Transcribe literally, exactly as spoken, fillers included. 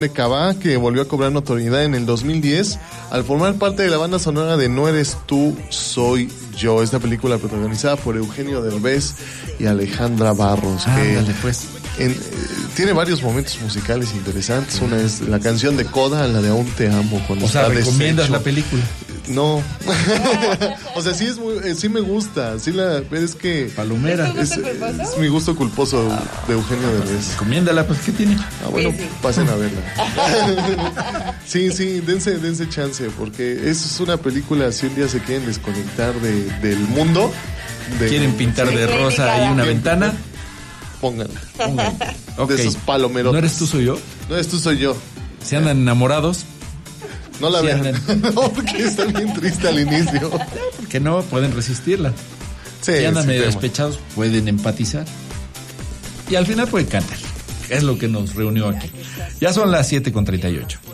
de Cabá, que volvió a cobrar notoriedad en el dos mil diez al formar parte de la banda sonora de No eres tú, soy yo. Esta película protagonizada por Eugenio Derbez y Alejandra Barros. Ah, que dale, pues. en, eh, tiene varios momentos musicales interesantes. Una es la canción de Coda, la de Aún te amo. Cuando O sea, está ¿recomiendas deshecho. la película? No. O sea, sí es muy, eh, sí me gusta. Sí la, es que Palomera. es, es mi gusto culposo de Eugenio Derbez. Recomiéndala, pues, ¿qué tiene? Ah, bueno, Sí, sí. pasen a verla. Sí, sí, dense, dense chance, porque es una película, si un día se quieren desconectar de, del mundo. De, ¿Quieren pintar sí, de rosa ahí una ventana? pónganla. Pónganla. Ok. De esos palomeros. ¿No eres tú, soy yo? No eres tú, soy yo. ¿Se andan enamorados? No la Sí, vean. andan. No, porque está bien triste al inicio. Que no pueden resistirla. Sí, Si andan sí, medio tema. despechados, pueden empatizar. Y al final pueden cantar. Es lo que nos reunió aquí. Ya son las siete con treinta y ocho.